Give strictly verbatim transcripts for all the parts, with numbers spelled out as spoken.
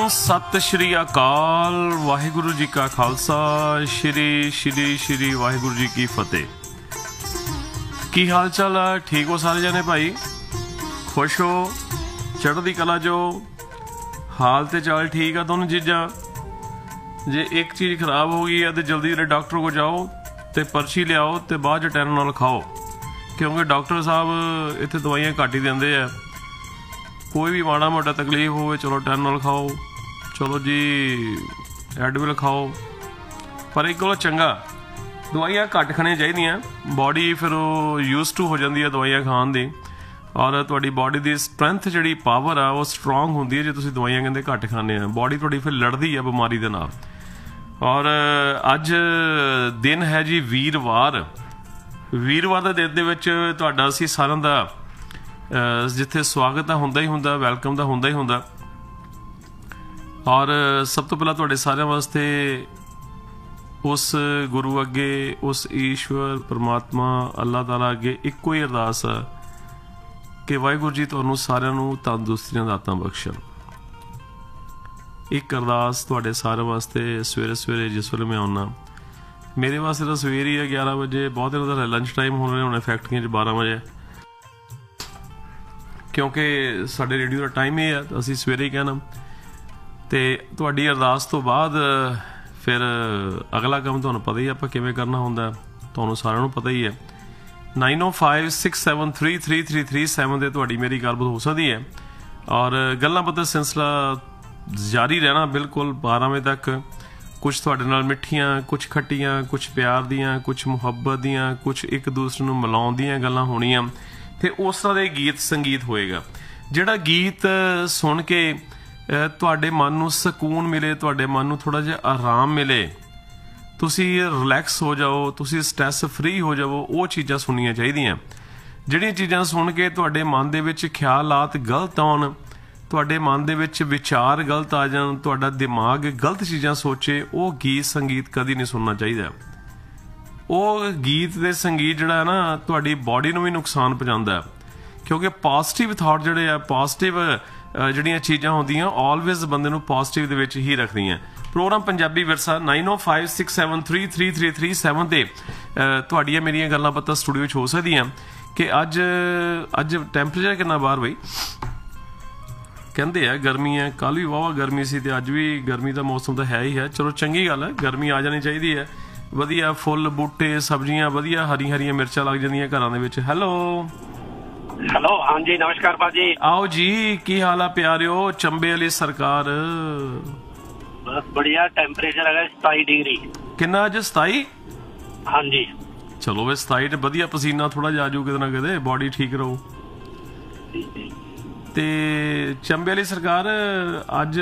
सत श्री अकाल, वाहिगुरु जी का खालसा, श्री श्री श्री वाहिगुरु जी की फतेह। की हाल चाल है? ठीक हो सारे जने भाई? खुश हो? चढ़दी कला जो? हाल ते चाल ठीक है दोनों चीज़ा? जे एक चीज़ खराब हो गई है तो जल्दी जल्दी डॉक्टर को जाओ तो पर्ची लियाओ तो बाद च टाइम खाओ, क्योंकि डॉक्टर साहब इत्थे दवाइयां घट ही देंदे आ। कोई भी माड़ा मोटा तकलीफ हो चलो टाइम खाओ, चलो जी एडविल खाओ, पर एक गलो चंगा दवाइयां घट खानियां चाहिदियां। बॉडी फिर यूज टू हो जाती है दवाइयां खाण दी, और तुहाडी बॉडी की स्ट्रेंथ जिहड़ी पावर आ वो स्ट्रोंग होंदी है जे तुसीं दवाइयां कहंदे घट खाने आ। बॉडी तुहाडी फिर लड़दी है बीमारी दे नाल। और अज दिन है जी वीरवार। वीरवार के दिन दे विच तुहाडा असीं सारिआं दा जिथे स्वागत है हुंदा ही हुंदा, वैलकम का हुंदा ही हुंदा। और सब तो पहला तुहाडे सारिआं वास्ते उस गुरु अगे, उस ईश्वर परमात्मा अल्लाह ताला अगे इक्को ही अरदास है कि वाहिगुरू जी तुहानूं सारिआं नूं तंदुरुस्तियां दातां बख्शण। एक अरदास तुहाडे सारिआं वास्ते सवेरे सवेरे जिस वेले मैं आउणा, मेरे वास्ते तो सवेर ही है ग्यारह बजे, बहुत इन्हां दा लंच टाइम होने होने फैक्ट्रियां च बारह बजे, क्योंकि साडे रेडियो का टाइम ये है तो असीं सवेरे ही कहना। तो तुहाडी अरदास तो बाद फिर अगला काम तुहानूं पता ही आपां किवें करना हुंदा, तुहानूं सारिआं नूं पता ही है। नाइन ओ five six seven three three three three seven ते तुहाडी मेरी गलबात हो सकती है, और गल्लां बातां सिलसिला जारी रहना बिल्कुल बारह बजे तक। कुछ तुहाडे नाल मिठियां, कुछ खट्टियां, कुछ प्यार दियां, कुछ मुहब्बत दियां, कुछ एक दूसरे नूं मिलाउण दियां गल्लां होणीआं, ते उस तरह दे गीत संगीत होएगा। जिहड़ा गीत सुन के तुहाडे मन नूं सकून मिले, तुहाडे मन नूं थोड़ा जिहा आराम मिले, तुसी रिलैक्स हो जाओ, तुसी स्ट्रैस फ्री हो जाओ, वो चीज़ां सुननियां चाहीदियां। जिहड़ियां चीज़ां सुन के तुहाडे मन दे विच ख्यालात गलत आउण, तुहाडे मन दे विच विचार गलत आ जाण, तुहाडा दिमाग गलत चीज़ां सोचे, वो गीत संगीत कदी नहीं सुनना चाहिदा। ਉਹ ਗੀਤ ਦੇ ਸੰਗੀਤ ਜਿਹੜਾ ਹੈ ਨਾ ਤੁਹਾਡੀ ਬੋਡੀ ਨੂੰ ਵੀ ਨੁਕਸਾਨ ਪਹੁੰਚਾਉਂਦਾ ਹੈ, ਕਿਉਂਕਿ ਪੋਜ਼ਿਟਿਵ ਥਾਟ ਜਿਹੜੇ ਆ, ਪੋਜ਼ਿਟਿਵ ਜਿਹੜੀਆਂ ਚੀਜ਼ਾਂ ਹੁੰਦੀਆਂ ਆਲਵੇਜ਼ ਬੰਦੇ ਨੂੰ ਪੋਜ਼ਿਟਿਵ ਦੇ ਵਿੱਚ ਹੀ ਰੱਖਦੀਆਂ। ਪ੍ਰੋਗਰਾਮ ਪੰਜਾਬੀ ਵਿਰਸਾ ਨਾਈਨ ਓ five six seven three three three three seven 'ਤੇ ਤੁਹਾਡੀਆਂ ਮੇਰੀਆਂ ਗੱਲਾਂ ਬਾਤਾਂ ਸਟੂਡੀਓ 'ਚ ਹੋ ਸਕਦੀਆਂ ਕਿ ਅੱਜ ਅੱਜ ਟੈਂਪਰੇਚਰ ਕਿੰਨਾ ਬਾਹਰ ਬਈ? ਕਹਿੰਦੇ ਆ ਗਰਮੀ ਹੈ, ਕੱਲ੍ਹ ਵੀ ਵਾਹਵਾ ਗਰਮੀ ਸੀ ਅਤੇ ਅੱਜ ਵੀ ਗਰਮੀ ਦਾ ਮੌਸਮ ਤਾਂ ਹੈ ਹੀ ਹੈ। ਚਲੋ ਚੰਗੀ ਗੱਲ ਹੈ, ਗਰਮੀ ਆ ਜਾਣੀ ਚਾਹੀਦੀ ਹੈ। ਵਧੀਆ ਫੁੱਲ ਬੂਟੇ ਸਬਜ਼ੀਆਂ ਵਧੀਆ ਹਰੀਆਂ ਹਰੀਆਂ ਮਿਰਚਾਂ ਲੱਗ ਜਾਂਦੀਆਂ ਘਰਾਂ ਦੇ ਵਿੱਚ। ਹੈਲੋ ਹੈਲੋ, ਹਾਂਜੀ ਨਮਸਕਾਰ ਭਾਜੀ। ਆਓ ਜੀ, ਕੀ ਹਾਲ ਆ ਪਿਆਰਿਓ? ਚੰਬੇ ਵਾਲੀ ਸਰਕਾਰ ਬਸ ਬੜੀਆ। ਟੈਂਪਰੇਚਰ ਹੈਗਾ ਸਤਾਈ ਡਿਗਰੀ। ਕਿੰਨਾ ਅੱਜ? ਸਤਾਈ? ਹਾਂਜੀ। ਚਲੋ ਵੇ ਸਤਾਈ ਤੇ ਵਧੀਆ ਪਸੀਨਾ ਥੋੜਾ ਜਿਹਾ ਆਜੂ ਕਿਤੇ ਨਾ ਕਿਤੇ, ਬੋਡੀ ਠੀਕ ਰਹੂ। ਤੇ ਚੰਬੇ ਵਾਲੀ ਸਰਕਾਰ ਅੱਜ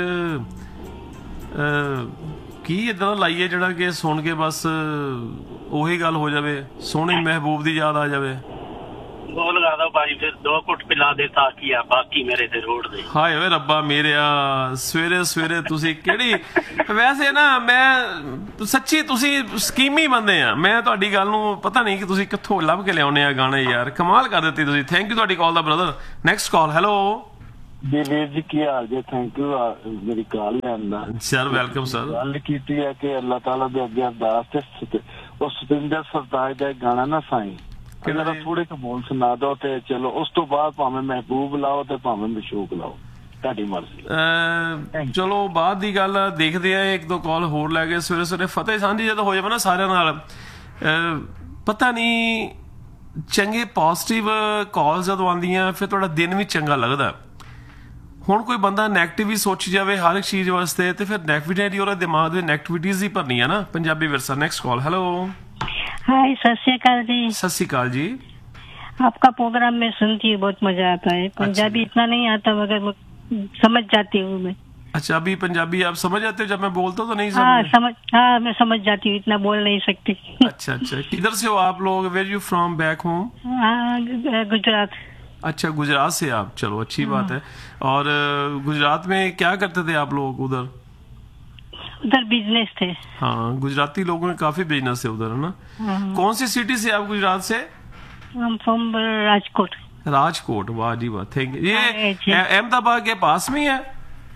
ਕੀ ਇਦਾਂ ਦਾ ਲਾਈਏ ਜਿਹੜਾ ਕਿ ਸੁਣ ਕੇ ਬਸ ਉਹੀ ਗੱਲ ਹੋ ਜਾਵੇ, ਸੋਹਣੇ ਮਹਿਬੂਬ ਦੀ ਯਾਦ ਆ ਜਾਵੇ। ਬੋਲ ਲਗਾ ਦੋ ਭਾਈ, ਫਿਰ ਦੋ ਘੁੱਟ ਪਿਲਾ ਦੇ ਤਾਂ ਕੀ ਆ ਬਾਕੀ ਮੇਰੇ ਤੇ ਰੋਡ ਦੇ। ਹਾਏ ਓਏ ਰੱਬਾ ਮੇਰਿਆ, ਸਵੇਰੇ ਸਵੇਰੇ ਤੁਸੀਂ ਕਿਹੜੀ, ਵੈਸੇ ਨਾ ਮੈਂ ਸੱਚੀ ਤੁਸੀਂ ਸਕੀਮੀ ਬੰਦੇ ਆ। ਮੈਂ ਤੁਹਾਡੀ ਗੱਲ ਨੂੰ ਪਤਾ ਨਹੀਂ ਕਿ ਤੁਸੀਂ ਕਿੱਥੋਂ ਲੱਭ ਕੇ ਲਿਆਉਣੇ ਆ ਗਾਣੇ, ਯਾਰ ਕਮਾਲ ਕਰ ਦਿੱਤੀ ਤੁਸੀਂ। ਥੈਂਕ ਯੂ ਤੁਹਾਡੀ ਕਾਲ ਦਾ ਬ੍ਰਦਰ। Next call. ਹੈਲੋ ਜੀ ਵੀਰ ਜੀ, ਕੀ ਹਾਲ ਜੀ? ਥੈਂਕ ਯੂ ਮੇਰੀ ਕਾਲ ਲੈਣ ਦਾ। Sir welcome sir. ਗੱਲ ਕੀਤੀ ਹੈ ਕਿ ਅੱਲਾਹ ਤਾਲਾ ਦੇ ਅੱਗੇ ਅਰਦਾਸ ਤੇ ਉਹ ਸਤਿੰਦਰ ਸਰਤਾਜ ਦਾ ਗਾਣਾ ਨਾ ਸਾਈਂ ਕਿਹੜਾ ਥੋੜੇ ਕੁ ਬੋਲ ਸੁਣਾ ਦੋ ਤੇ ਚਲੋ ਉਸ ਤੋਂ ਬਾਅਦ ਭਾਵੇਂ ਮਹਿਬੂਬ ਲਾਓ ਤੇ ਭਾਵੇਂ ਮਸ਼ੂਕ ਲਾਓ, ਤੁਹਾਡੀ ਮਰਜ਼ੀ। ਚਲੋ ਬਾਅਦ ਦੀ ਗੱਲ ਦੇਖਦੇ ਆ, ਇੱਕ ਦੋ ਕਾਲ ਹੋਰ ਲੈ ਕੇ ਸਵੇਰੇ ਸਵੇਰੇ ਫਤਿਹ ਸਾਂਝੀ ਜਦੋਂ ਹੋ ਜਾਵੇ ਨਾ ਸਾਰਿਆਂ ਨਾਲ, ਪਤਾ ਨਹੀਂ ਚੰਗੇ ਪੋਜ਼ਿਟਿਵ ਕਾਲ ਜਦੋਂ ਆਉਂਦੀਆਂ ਫਿਰ ਤੁਹਾਡਾ ਦਿਨ ਵੀ ਚੰਗਾ ਲੱਗਦਾ। ਹੁਣ ਕੋਈ ਬੰਦਾ ਨੈਗੇਟਿਵ ਹੀ ਸੋਚੀ ਜਾਵੇ ਹਰ ਇੱਕ ਚੀਜ਼ ਵਾਸਤੇ ਤੇ ਫਿਰ ਨੈਗੇਟਿਵਿਟੀ ਉਹਦੇ ਦਿਮਾਗ ਦੇ ਨੈਗੇਟਿਵਿਟੀਜ਼ ਹੀ ਭਰਨੀ ਆ ਨਾ। ਪੰਜਾਬੀ ਵਿਰਸਾ। Next call. हेलो हाय, सत श्री अकाल जी। सत श्री अकाल जी। आपका प्रोग्राम मैं सुनती हूँ, बहुत मजा आता है। पंजाबी इतना नहीं आता मगर समझ जाती हूँ मैं। अच्छा, अभी पंजाबी आप समझ जाते हो? जब मैं बोलता हूँ तो नहीं हाँ, समझ हाँ मैं समझ जाती हूँ, इतना बोल नहीं सकती। अच्छा अच्छा, किधर से हो आप लोग? Where you from back home? Gujarat. अच्छा, गुजरात से आप। चलो अच्छी बात है। और गुजरात में क्या करते थे आप लोग उधर? उधर बिजनेस थे। हाँ, गुजराती लोगों में काफी बिजनेस है उधर, है ना? कौन सी सिटी से आप गुजरात से? हम फ्रॉम राजकोट। राजकोट, वाह जी वाह, थैंक यू। ये अहमदाबाद के पास में है?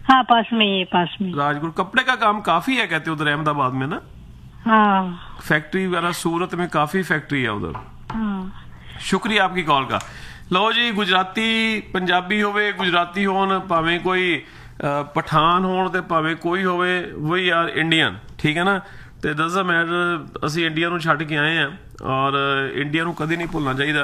हाँ पास में ही है, पास में। राजगुरु कपड़े का काम काफी है कहते उधर अहमदाबाद में ना? हाँ फैक्ट्री वगैरह सूरत में काफी फैक्ट्री है उधर। हाँ। शुक्रिया आपकी कॉल का। लो जी, गुजराती पंजाबी होवे, गुजराती होन भावें कोई पठान होन ते भावें कोई होवे, वही यार इंडियन, ठीक है ना। ਤੇ ਡਜ਼ਨਟ ਮੈਟਰ, ਅਸੀਂ ਇੰਡੀਆ ਨੂੰ ਛੱਡ ਕੇ ਆਏ ਹਾਂ ਔਰ ਇੰਡੀਆ ਨੂੰ ਕਦੇ ਨਹੀਂ ਭੁੱਲਣਾ ਚਾਹੀਦਾ।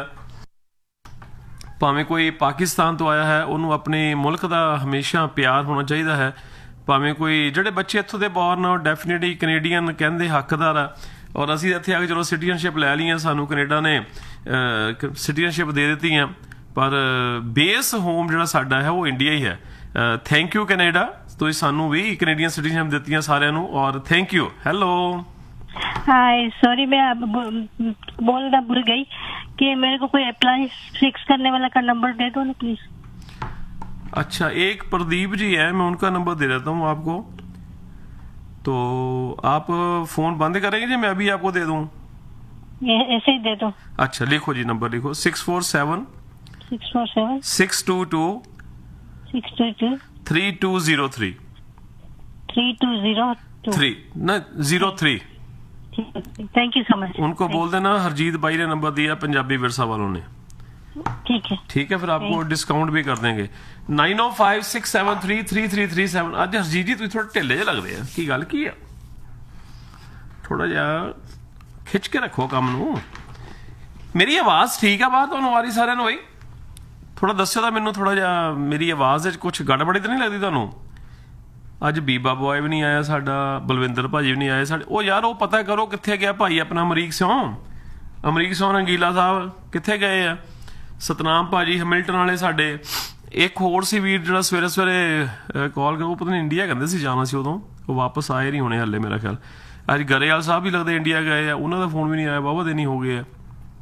ਭਾਵੇਂ ਕੋਈ ਪਾਕਿਸਤਾਨ ਤੋਂ ਆਇਆ ਹੈ, ਉਹਨੂੰ ਆਪਣੇ ਮੁਲਕ ਦਾ ਹਮੇਸ਼ਾ ਪਿਆਰ ਹੋਣਾ ਚਾਹੀਦਾ ਹੈ। ਭਾਵੇਂ ਕੋਈ ਜਿਹੜੇ ਬੱਚੇ ਇੱਥੋਂ ਦੇ ਬੋਰਨ ਆ, ਡੈਫੀਨੇਟਲੀ ਕੈਨੇਡੀਅਨ ਕਹਿੰਦੇ ਹੱਕਦਾਰ ਆ। ਔਰ ਅਸੀਂ ਇੱਥੇ ਆ ਕੇ ਚਲੋ ਸਿਟੀਜ਼ਨਸ਼ਿਪ ਲੈ ਲਈ, ਸਾਨੂੰ ਕੈਨੇਡਾ ਨੇ ਸਿਟੀਜ਼ਨਸ਼ਿਪ ਦੇ ਦਿੱਤੀ ਆ, ਪਰ ਬੇਸ ਹੋਮ ਜਿਹੜਾ ਸਾਡਾ ਹੈ ਉਹ ਇੰਡੀਆ ਹੀ ਹੈ। ਥੈਂਕ ਯੂ ਕੈਨੇਡਾ, ਤੁਸੀਂ ਸਾਨੂੰ ਵੀ ਕੈਨੇਡੀਅਨ ਸਿਟੀਜ਼ਨਸ਼ਿਪ ਦਿੱਤੀਆਂ ਸਾਰਿਆਂ ਨੂੰ, ਔਰ thank you. Hello hi, sorry मैं बोलना भूल गई कि मेरे को कोई अप्लाई फिक्स करने वाला का नंबर दे दो ना प्लीज। अच्छा, एक प्रदीप जी है, मैं उनका नंबर दे देता हूँ आपको, तो आप फोन बंद करेंगे जी? मैं अभी आपको दे दूँ? ऐसे ही दे दो। अच्छा, लिखो जी, नंबर लिखो, six four seven six four seven six to to six to to three to zero three three to zero three ना zero three. Thank you so much. उनको बोल देना हरजीत भाई ने नंबर दिया पंजाबी विरसा वालों ने। ठीक है ठीक है, फिर आपको डिस्काउंट भी कर देंगे। नाइन ओ five six seven three three three three seven. अज हरजीत जी तुम थोड़े ढिले जे लगते हैं, की गल की है? थोड़ा जा खिच के रखो काम नू। मेरी आवाज ठीक है बाहर तुहानू आ रही सारिਆਂ ਨੂੰ? भाई थोड़ा दस्यो ਤਾਂ ਮੈਨੂੰ, थोड़ा जा मेरी आवाज ਵਿੱਚ कुछ गड़बड़ी तो नहीं लगती ਤੁਹਾਨੂੰ? ਅੱਜ ਬੀਬਾ ਬॉय ਵੀ ਨਹੀਂ ਆਇਆ ਸਾਡਾ, ਬਲਵਿੰਦਰ ਭਾਜੀ ਵੀ ਨਹੀਂ ਆਏ ਸਾਡੇ। ਉਹ ਯਾਰ ਉਹ ਪਤਾ ਕਰੋ ਕਿੱਥੇ ਗਿਆ ਭਾਈ ਆਪਣਾ ਅਮਰੀਕ ਸਿਉਂ, ਅਮਰੀਕ ਸਿਉਂ ਰੰਗੀਲਾ ਸਾਹਿਬ ਕਿੱਥੇ ਗਏ ਆ? ਸਤਨਾਮ ਭਾਜੀ ਹੈਮਿਲਟਨ ਵਾਲੇ ਸਾਡੇ। ਇੱਕ ਹੋਰ ਸੀ ਵੀਰ ਜਿਹੜਾ ਸਵੇਰੇ ਸਵੇਰੇ ਕਾਲ ਕਰ, ਉਹ ਪਤਾ ਨਹੀਂ ਇੰਡੀਆ ਕਹਿੰਦੇ ਸੀ ਜਾਣਾ ਸੀ ਉਦੋਂ, ਉਹ ਵਾਪਸ ਆਏ ਨਹੀਂ ਹੋਣੇ ਹਾਲੇ ਮੇਰਾ ਖਿਆਲ। ਅੱਜ ਗਰੇਵਾਲ ਸਾਹਿਬ ਵੀ ਲੱਗਦੇ ਇੰਡੀਆ ਗਏ ਆ, ਉਹਨਾਂ ਦਾ ਫੋਨ ਵੀ ਨਹੀਂ ਆਇਆ, ਵਾਹਵਾ ਦਿਨ ਹੀ ਹੋ ਗਏ ਆ।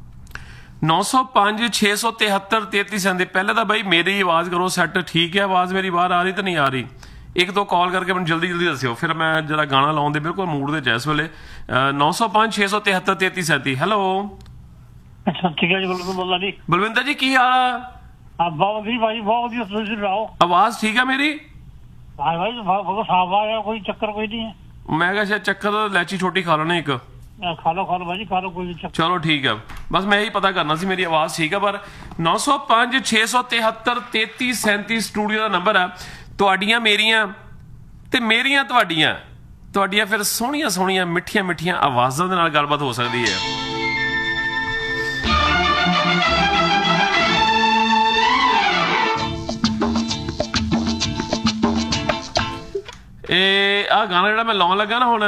ਨੌ ਸੌ ਪੰਜ ਛੇ ਸੌ ਤਿਹੱਤਰ ਤੇਤੀ ਸੈਂਦੇ। ਪਹਿਲੇ ਤਾਂ ਬਾਈ ਮੇਰੀ ਆਵਾਜ਼ ਕਰੋ ਸੈੱਟ, ਠੀਕ ਹੈ? ਆਵਾਜ਼ ਮੇਰੀ ਬਾਹਰ ਆ ਰਹੀ ਤਾਂ ਨਹੀਂ ਆ ਰਹੀ? ਇੱਕ ਦੋ ਕਾਲ ਕਰਕੇ ਮੈਨੂੰ ਜਲਦੀ ਜਲਦੀ ਦੱਸਿਓ, ਫਿਰ ਮੈਂ ਜਿਹੜਾ ਗਾਣਾ ਲਾਉਣ ਦੇ ਬਿਲਕੁਲ ਮੂਡ ਦੇ ਇਸ ਵੇਲੇ। ਨੌ ਸੌ ਪੰਜ ਛੇ ਸੌ ਤਿਹੱਤਰ ਤੇਤੀ ਸੈਂਤੀ। ਹੈਲੋ ਸਤਿ ਸ਼੍ਰੀ ਅਕਾਲ ਜੀ, ਬਲਵਿੰਦਰ ਬੋਲਦਾ ਜੀ। ਬਲਵਿੰਦਰ ਜੀ ਕੀ ਹਾਲ ਆ? ਬਹੁਤ ਵਧੀਆ ਭਾਈ, ਬਹੁਤ ਵਧੀਆ, ਤੁਸੀਂ ਸੁਣਾਓ? ਆਵਾਜ਼ ਠੀਕ ਆ ਮੇਰੀ? ਹਾਂ ਭਾਈ ਬਹੁਤ ਸਾਫ ਆ ਗਿਆ, ਕੋਈ ਚੱਕਰ ਕੋਈ ਨਹੀਂ ਹੈ। ਮੈਂ ਕਿਹਾ ਸ਼ਾਇਦ ਚੱਕਰ ਲੈਚੀ ਛੋਟੀ ਖਾ ਲੈਣੇ ਇੱਕ। ਖਾ ਲਓ ਖਾ ਲਓ ਭਾਜੀ, ਖਾ ਲਓ, ਕੋਈ ਚੱਕਰ। ਚਲੋ ਠੀਕ ਆ, ਬਸ ਮੈਂ ਇਹੀ ਪਤਾ ਕਰਨਾ ਸੀ ਮੇਰੀ ਆਵਾਜ਼ ਠੀਕ ਆ। ਪਰ ਨੌ ਸੌ ਪੰਜ ਛੇ ਸੌ ਤਿਹੱਤਰ ਤੇਤੀ ਸੈਂਤੀ ਸਟੂਡੀਓ ਦਾ ਨੰਬਰ ਆ। ਤੁਹਾਡੀਆਂ ਮੇਰੀਆਂ ਤੇ ਮੇਰੀਆਂ ਤੁਹਾਡੀਆਂ ਤੁਹਾਡੀਆਂ ਫਿਰ ਸੋਹਣੀਆਂ ਸੋਹਣੀਆਂ ਮਿੱਠੀਆਂ ਮਿੱਠੀਆਂ ਆਵਾਜ਼ਾਂ ਦੇ ਨਾਲ ਗੱਲਬਾਤ ਹੋ ਸਕਦੀ ਹੈ। ਇਹ ਆ ਗਾਣਾ ਜਿਹੜਾ ਮੈਂ ਲਾਉਣ ਲੱਗਾ ਨਾ ਹੁਣ,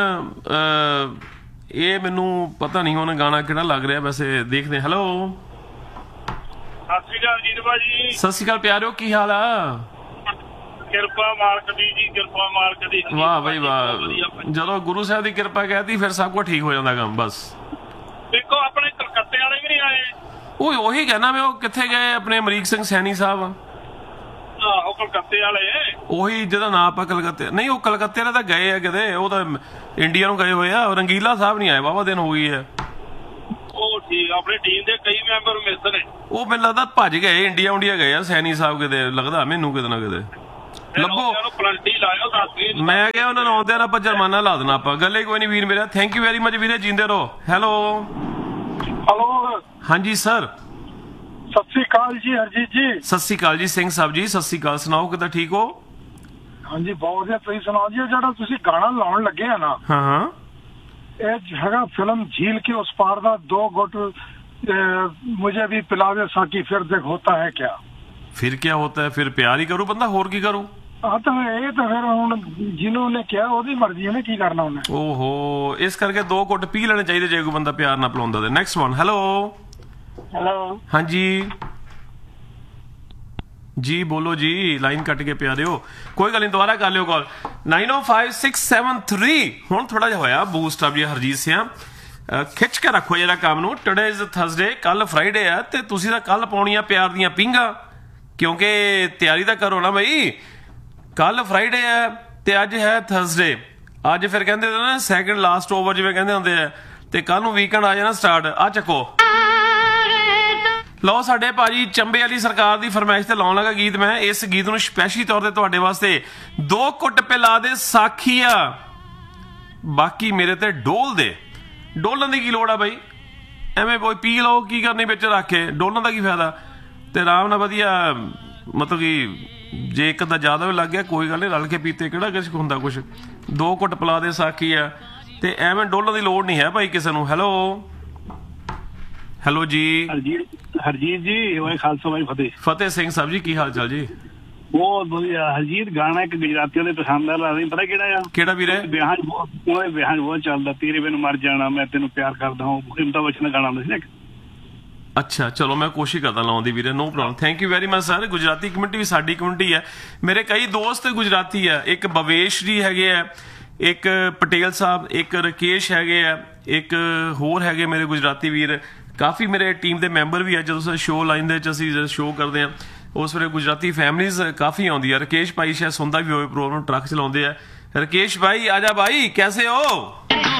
ਇਹ ਮੈਨੂੰ ਪਤਾ ਨਹੀਂ ਹੁਣ ਗਾਣਾ ਕਿਹੜਾ ਲੱਗ ਰਿਹਾ, ਵੈਸੇ ਦੇਖਦੇ। ਹੈਲੋ ਸਤਿ ਸ਼੍ਰੀ ਅਕਾਲ ਜੀਤ ਭਾਜੀ। ਸਤਿ ਸ਼੍ਰੀ ਅਕਾਲ ਪਿਆਰਿਓ, ਕੀ ਹਾਲ ਆ? ਕਿਰਪਾ ਮਾਲਕ ਦੀ ਜੀ, ਕਿਰਪਾ ਮਾਲਕ ਦੀ। ਵਾਹ ਬਈ ਵਾਹ, ਜਦੋਂ ਗੁਰੂ ਸਾਹਿਬ ਦੀ ਕਿਰਪਾ ਕਹਿਤੀ ਫਿਰ ਸਭ ਕੁਝ ਠੀਕ ਹੋ ਜਾਂਦਾ ਕੰਮ। ਬਸ ਦੇਖੋ ਆਪਣੇ ਕਲਕੱਤੇ ਵਾਲੇ ਵੀ ਨਹੀਂ ਆਏ। ਉਹ ਉਹੀ ਕਹਿਣਾ ਮੈਂ, ਉਹ ਕਿੱਥੇ ਗਏ ਆਪਣੇ ਅਮਰੀਕ ਸਿੰਘ ਸੈਣੀ ਸਾਹਿਬ? ਆਹੋ ਕਲਕੱਤੇ ਵਾਲੇ, ਉਹੀ ਜਿਹਦਾ ਨਾਂ ਆਪਾਂ ਕਲਕੱਤੇ, ਨਹੀਂ ਉਹ ਕਲਕੱਤੇ ਵਾਲੇ ਤਾਂ ਗਏ ਆ ਕਿਤੇ, ਉਹ ਤਾਂ ਇੰਡੀਆ ਨੂੰ ਗਏ ਹੋਏ ਆ। ਰੰਗੀਲਾ ਸਾਹਿਬ ਨਹੀਂ ਆਏ, ਵਾਹਵਾ ਦਿਨ ਹੋ ਗਈ ਹੈ। ਉਹ ਠੀਕ, ਆਪਣੀ ਟੀਮ ਦੇ ਕਈ ਮੈਂਬਰ ਮਿਸ ਨੇ। ਉਹ ਮੈਨੂੰ ਲੱਗਦਾ ਭੱਜ ਗਏ, ਇੰਡੀਆ ਇੰਡੀਆ ਗਏ ਆ ਸੈਣੀ ਸਾਹਿਬ ਕਿਤੇ, ਲੱਗਦਾ ਮੈਨੂੰ ਕਿਤੇ ਨਾ ਕਿਤੇ। ਲੱਭੋ, ਮੈਂ ਕਿਹਾ ਉਹਨਾਂ ਨੂੰ ਆਉਂਦਿਆਂ ਨਾਲ ਆਪਾਂ ਜੁਰਮਾਨਾ ਲਾ ਦੇਣਾ ਆਪਾਂ। ਗੱਲੇ ਕੋਈ ਨਹੀਂ ਵੀਰ ਮੇਰਾ, ਥੈਂਕ ਯੂ ਵੈਰੀ ਮਚ ਵੀਰੇ, ਜਿੰਦੇ ਰਹੋ। ਹੈਲੋ ਹੈਲੋ ਹਾਂਜੀ ਸਰ। ਸਤਿ ਸ੍ਰੀ ਅਕਾਲ ਜੀ ਹਰਜੀਤ ਜੀ। ਸਤਿ ਸ੍ਰੀ ਅਕਾਲ ਜੀ ਸਿੰਘ ਸਾਹਿਬ ਜੀ, ਸਤਿ ਸ੍ਰੀ ਅਕਾਲ। ਸੁਣਾਓ ਕਿੱਦਾਂ, ਠੀਕ ਹੋ? ਹਾਂਜੀ ਬਹੁਤ ਵਧੀਆ, ਤੁਸੀਂ ਸੁਣਾਓ ਜੀ। ਜਿਹੜਾ ਤੁਸੀਂ ਗਾਣਾ ਲਾਉਣ ਲੱਗੇ ਆ ਨਾ, ਹਾਂ ਹਾਂ, ਇਹ ਹੈਗਾ ਫਿਲਮ ਝੀਲ ਕੇ ਉਸ ਪਾਰ ਦਾ, ਦੋ ਗੁੱਟ ਮੁਝੇ ਵੀ ਪਿਲਾਵੇ ਸਾਕੀ ਫਿਰ ਦੇਖ ਹੋਤਾ ਹੈ ਕਿਆ। ਫਿਰ ਕਿਆ ਹੋਤਾ ਹੈ, ਫਿਰ ਪਿਆਰ ਹੀ ਕਰੂ ਬੰਦਾ, ਹੋਰ ਕੀ ਕਰੂ? ਆ ਤਾਂ ਇਹ ਤਾਂ ਫਿਰ ਹੁਣ ਜਿਹਨੂੰ ਉਹਨੇ ਕਿਹਾ ਉਹਦੀ ਮਰਜ਼ੀ ਹੈ ਨਾ, ਕੀ ਕਰਨਾ ਉਹਨੇ। ਓਹੋ, ਇਸ ਕਰਕੇ ਦੋ ਘੁੱਟ ਪੀ ਲੈਣੇ ਚਾਹੀਦੇ ਜੇ ਕੋਈ ਬੰਦਾ ਪਿਆਰ ਨਾਲ ਪਿਲਾਉਂਦਾ। ਤੇ ਨੈਕਸਟ ਵਨ। ਹੈਲੋ ਹੈਲੋ ਹਾਂਜੀ ਜੀ, ਬੋਲੋ ਜੀ, ਲਾਈਨ ਕੱਟ ਕੇ ਪਿਆਰੇ ਹੋ। ਕੋਈ ਗੱਲ ਨਹੀਂ, ਦੁਬਾਰਾ ਕਰ ਲਿਓ ਕਾਲ। ਨਾਈਨ ਓ ਫਾਈਵ ਸਿਕਸ ਸੈਵਨ ਥ੍ਰੀ। ਹੁਣ ਥੋੜਾ ਜਿਹਾ ਹੋਇਆ ਬੂਸਟ ਅਪ ਜੀ ਹਰਜੀਤ ਸਿਆ, ਖਿੱਚ ਕੇ ਰੱਖੋ ਜਿਹੜਾ ਕੰਮ ਨੂੰ। ਟੁਡੇ ਇਜ਼ ਥਰਸਡੇ, ਕੱਲ ਫਰਾਈਡੇ ਆ, ਤੇ ਤੁਸੀਂ ਤਾਂ ਕੱਲ ਪਾਉਣੀਆਂ ਪਿਆਰ ਦੀਆਂ ਪਿੰਗਾ, ਕਿਉਂਕਿ ਤਿਆਰੀ ਤਾਂ ਕਰੋ ਨਾ ਬਈ। ਕੱਲ ਫਰਾਈਡੇ ਆ ਤੇ ਅੱਜ ਹੈ ਥਰਸਡੇ। ਅੱਜ ਫਿਰ ਕਹਿੰਦੇ ਨਾ ਸੈਕਿੰਡ ਲਾਸਟ ਓਵਰ ਜਿਵੇਂ ਕਹਿੰਦੇ ਹੁੰਦੇ ਆ, ਤੇ ਕੱਲ ਨੂੰ ਵੀਕਐਂਡ ਆ ਜਾਣਾ ਸਟਾਰਟ। ਆ ਚੱਕੋ ਲਓ ਸਾਡੇ ਭਾਜੀ ਚੰਬੇ ਵਾਲੀ ਸਰਕਾਰ ਦੀ ਫਰਮਾਇਸ਼ ਤੇ ਲਾਉਣ ਲੱਗਾ ਗੀਤ ਮੈਂ। ਇਸ ਗੀਤ ਨੂੰ ਸਪੈਸ਼ਲੀ ਤੌਰ ਤੇ ਤੁਹਾਡੇ ਵਾਸਤੇ। ਦੋ ਘੁੱਟ ਪਿਲਾ ਦੇ ਸਾਖੀਆ ਬਾਕੀ ਮੇਰੇ ਤੇ ਡੋਲ ਦੇ। ਡੋਲਣ ਦੀ ਕੀ ਲੋੜ ਆ ਬਾਈ, ਐਵੇਂ ਕੋਈ ਪੀ ਲਓ, ਕੀ ਕਰਨੀ ਵਿੱਚ ਰੱਖ ਕੇ, ਡੋਲਣ ਦਾ ਕੀ ਫਾਇਦਾ। ਤੇ ਆਰਾਮ ਨਾਲ ਵਧੀਆ, ਮਤਲਬ ਕਿ ਜੇ ਇੱਕ ਦਾ ਜ਼ਿਆਦਾ ਵੀ ਲੱਗ ਗਿਆ ਕੋਈ ਗੱਲ ਨਹੀਂ, ਰਲ ਕੇ ਪੀਤੇ ਕਿਹੜਾ ਕੁਛ ਹੁੰਦਾ ਕੁਛ। ਦੋ ਘੁੱਟ ਪਿਲਾ ਦੇ ਸਾਖੀਆ ਤੇ ਐਵੇਂ ਡੋਲਣ ਦੀ ਲੋੜ ਨਹੀਂ ਹੈ ਭਾਈ ਕਿਸੇ ਨੂੰ। ਹੈਲੋ ਹੈਲੋ ਜੀ ਹਰਜੀਤ ਹਰਜੀਤ ਜੀ, ਵਾਹਿ ਖਾਲਸਾ ਵਾਹਿ ਫਤਿਹ। ਫਤਿਹ ਸਿੰਘ ਸਾਹਿਬ ਜੀ, ਕੀ ਹਾਲ ਚਾਲ ਜੀ? ਬਹੁਤ ਵਧੀਆ ਹਰਜੀਤ। ਗਾਣਾ ਇੱਕ ਗੁਜਰਾਤੀਆਂ ਦੇ ਪਸੰਦ ਆ ਰਹੀ, ਪਤਾ ਕਿਹੜਾ ਆ? ਕਿਹੜਾ ਵੀਰੇ? ਵਿਆਹਾਂ ਚ ਬਹੁਤ, ਉਹਦੇ ਵਿਆਹਾਂ ਚ ਬਹੁਤ ਚੱਲਦਾ, ਤੇਰੇ ਬਿਨ ਮਰ ਜਾਣਾ, ਮੈਂ ਤੈਨੂੰ ਪਿਆਰ ਕਰਦਾ ਹਾਂ, ਅਮਿਤਾਭ ਬੱਚਨ ਦਾ ਗਾਣਾ ਹੁੰਦਾ ਸੀ ਨਾ। ਅੱਛਾ ਚਲੋ ਮੈਂ ਕੋਸ਼ਿਸ਼ ਕਰਦਾ ਲਾਉਣ ਦੀ ਵੀਰੇ, no problem. Thank you very much sir. Gujarati community ਵੀ ਸਾਡੀ ਕਮਿਊਨਿਟੀ ਹੈ, ਮੇਰੇ ਕਈ ਦੋਸਤ ਗੁਜਰਾਤੀ ਆ। ਇੱਕ ਭਵੇਸ਼ ਜੀ ਹੈਗੇ ਆ, ਇੱਕ ਪਟੇਲ ਸਾਹਿਬ, ਇੱਕ ਰਕੇਸ਼ ਹੈਗੇ ਆ, ਇੱਕ ਹੋਰ ਹੈਗੇ ਮੇਰੇ ਗੁਜਰਾਤੀ ਵੀਰ। ਕਾਫੀ ਮੇਰੇ ਟੀਮ ਦੇ ਮੈਂਬਰ ਵੀ ਆ। ਜਦੋਂ ਸ਼ੋਅ ਲਾਈਨ ਦੇ ਵਿੱਚ ਅਸੀਂ ਸ਼ੋਅ ਕਰਦੇ ਹਾਂ ਉਸ ਵੇਲੇ ਗੁਜਰਾਤੀ ਫੈਮਲੀਜ਼ ਕਾਫੀ ਆਉਂਦੀ ਆ। ਰਕੇਸ਼ ਭਾਈ ਸ਼ਾਇਦ ਸੁਣਦਾ ਵੀ ਹੋਵੇ ਪ੍ਰੋਗਰਾਮ, ਟਰੱਕ ਚਲਾਉਂਦੇ ਆ। ਰਕੇਸ਼ ਭਾਈ ਆਜਾ ਭਾਈ, ਕੈਸੇ ਹੋ?